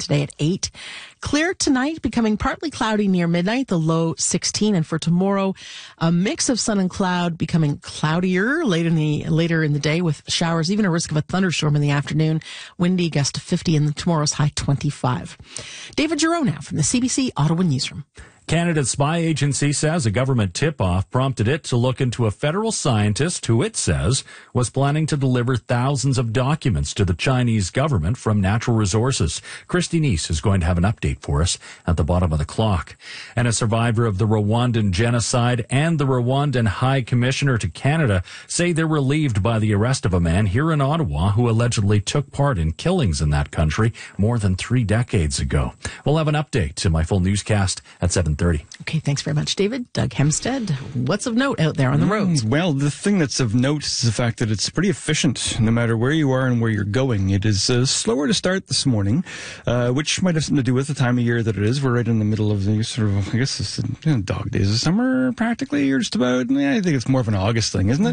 today at 8. Clear tonight, becoming partly cloudy near midnight, the low 16. And for tomorrow, a mix of sun and cloud, becoming cloudier later in the day with showers, even a risk of a thunderstorm in the afternoon. Windy, gust to 50, and tomorrow's high 25. David Giroux now from the CBC Ottawa Newsroom. Canada's spy agency says a government tip-off prompted it to look into a federal scientist who it says was planning to deliver thousands of documents to the Chinese government from natural resources. Christy Neese is going to have an update for us at the bottom of the clock. And a survivor of the Rwandan genocide and the Rwandan High Commissioner to Canada say they're relieved by the arrest of a man here in Ottawa who allegedly took part in killings in that country more than 3 decades ago. We'll have an update to my full newscast at 7:30. Okay, thanks very much, David. Doug Hemstead, what's of note out there on the roads? Well, the thing that's of note is the fact that it's pretty efficient no matter where you are and where you're going. It is slower to start this morning, which might have something to do with the time of year that it is. We're right in the middle of the sort of, I guess, it's, dog days of summer, practically, or just about. I think it's more of an August thing, isn't it?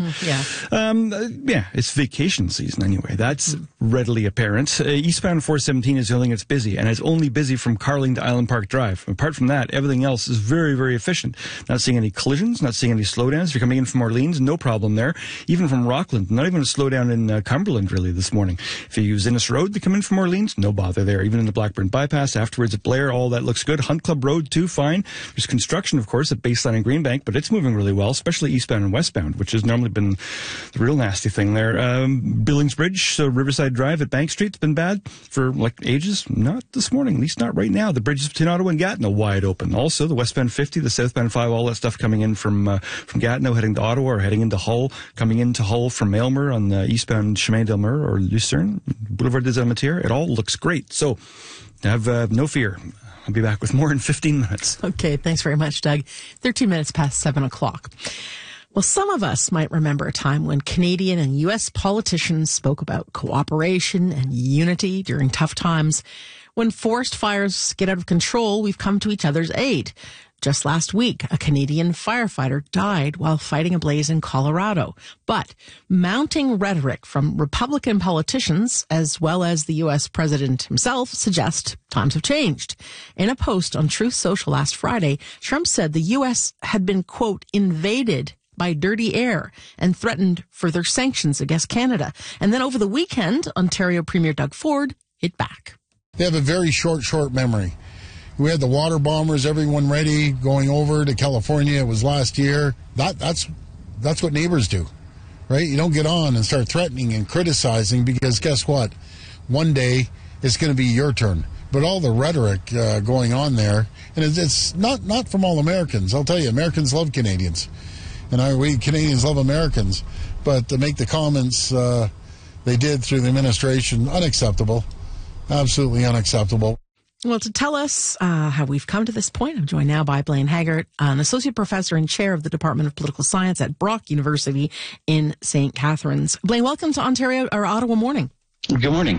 Yeah. It's vacation season anyway. That's readily apparent. Eastbound 417 is the only thing that's busy, and it's only busy from Carling to Island Park Drive. Apart from that, everything else is very, very efficient. Not seeing any collisions, not seeing any slowdowns. If you're coming in from Orleans, no problem there. Even from Rockland, not even a slowdown in Cumberland really this morning. If you use Innes Road to come in from Orleans, no bother there. Even in the Blackburn Bypass, afterwards at Blair, all that looks good. Hunt Club Road too, fine. There's construction, of course, at Baseline and Greenbank, but it's moving really well, especially eastbound and westbound, which has normally been the real nasty thing there. Billings Bridge, so Riverside Drive at Bank Street's been bad for ages. Not this morning, at least not right now. The bridges between Ottawa and Gatineau wide open. Also, the westbound 50, the southbound 5, all that stuff coming in from Gatineau, heading to Ottawa or heading into Hull, coming into Hull from Aylmer on the eastbound Chemin del Mur or Lucerne, Boulevard des Almatières. It all looks great. So have no fear. I'll be back with more in 15 minutes. Okay, thanks very much, Doug. 13 minutes past 7 o'clock. Well, some of us might remember a time when Canadian and U.S. politicians spoke about cooperation and unity during tough times. When forest fires get out of control, we've come to each other's aid. Just last week, a Canadian firefighter died while fighting a blaze in Colorado. But mounting rhetoric from Republican politicians, as well as the U.S. president himself, suggest times have changed. In a post on Truth Social last Friday, Trump said the U.S. had been, quote, invaded by dirty air and threatened further sanctions against Canada. And then over the weekend, Ontario Premier Doug Ford hit back. They have a very short memory. We had the water bombers, everyone ready, going over to California. It was last year. That's what neighbors do, right? You don't get on and start threatening and criticizing because guess what? One day it's going to be your turn. But all the rhetoric going on there, and it's not from all Americans. I'll tell you, Americans love Canadians. And we Canadians love Americans. But to make the comments they did through the administration, unacceptable. Absolutely unacceptable. Well, to tell us how we've come to this point, I'm joined now by Blaine Haggart, an associate professor and chair of the Department of Political Science at Brock University in St. Catharines. Blaine, welcome to Ottawa Morning. Good morning.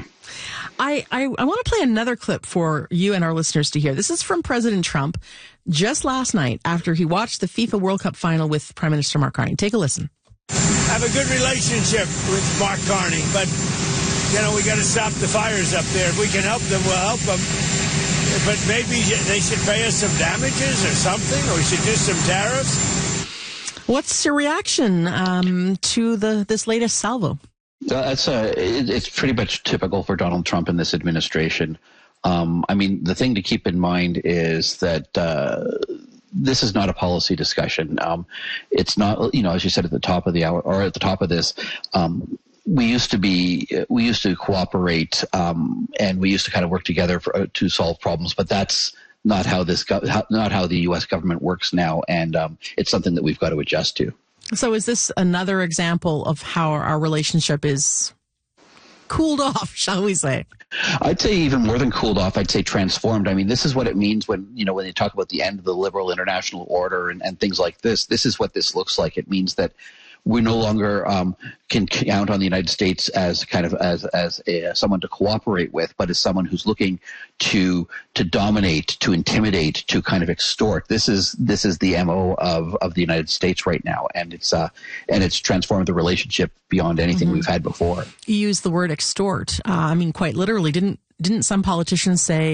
I want to play another clip for you and our listeners to hear. This is from President Trump just last night after he watched the FIFA World Cup final with Prime Minister Mark Carney. Take a listen. I have a good relationship with Mark Carney, but we got to stop the fires up there. If we can help them, we'll help them. But maybe they should pay us some damages or something, or we should do some tariffs. What's your reaction to this latest salvo? It's pretty much typical for Donald Trump and this administration. The thing to keep in mind is that this is not a policy discussion. It's not, as you said at the top of the hour or at the top of this. We used to cooperate, and we used to kind of work together to solve problems. But that's not how the U.S. government works now, and it's something that we've got to adjust to. So, is this another example of how our relationship is cooled off, shall we say? I'd say even more than cooled off. I'd say transformed. This is what it means when they talk about the end of the liberal international order and things like this. This is what this looks like. It means that we no longer can count on the United States as kind of as someone to cooperate with, but as someone who's looking to dominate, to intimidate, to kind of extort. This is the MO of the United States right now, and it's transformed the relationship beyond anything we've had before. You used the word extort. Quite literally, didn't some politicians say